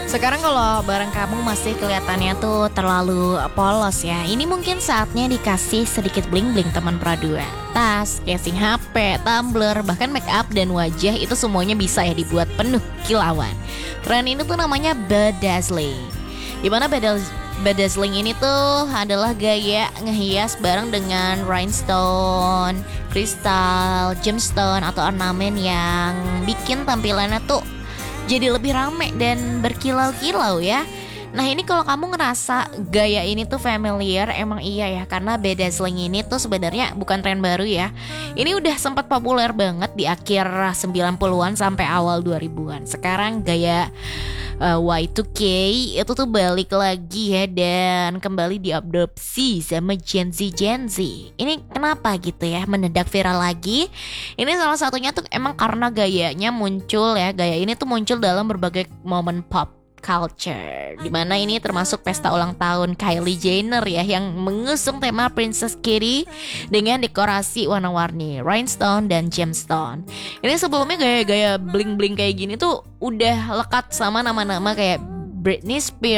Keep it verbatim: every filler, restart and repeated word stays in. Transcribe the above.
Sekarang kalau barang kamu masih kelihatannya tuh terlalu polos ya, ini mungkin saatnya dikasih sedikit bling-bling teman Pradua. Tas, casing H P, tumbler, bahkan make up dan wajah itu semuanya bisa ya dibuat penuh kilauan. Tren ini tuh namanya bedazzling. Dimana bedaz bedazzling ini tuh adalah gaya ngehias barang dengan rhinestone, kristal, gemstone atau ornamen yang bikin tampilannya tuh jadi lebih rame dan berkilau-kilau ya. Nah ini kalau kamu ngerasa gaya ini tuh familiar, emang iya ya, karena bedazzling ini tuh sebenarnya bukan tren baru ya. Ini udah sempat populer banget di akhir sembilan puluhan sampai awal dua ribuan. Sekarang gaya uh, Y two K itu tuh balik lagi ya, dan kembali diadopsi sama Gen Z Gen Z. Ini kenapa gitu ya menedak viral lagi? Ini salah satunya tuh emang karena gayanya muncul ya. Gaya ini tuh muncul dalam berbagai momen pop culture, dimana ini termasuk pesta ulang tahun Kylie Jenner ya, yang mengusung tema Princess Kitty dengan dekorasi warna-warni rhinestone dan gemstone. Ini sebelumnya gaya-gaya bling-bling kayak gini tuh udah lekat sama nama-nama kayak Britney Spears,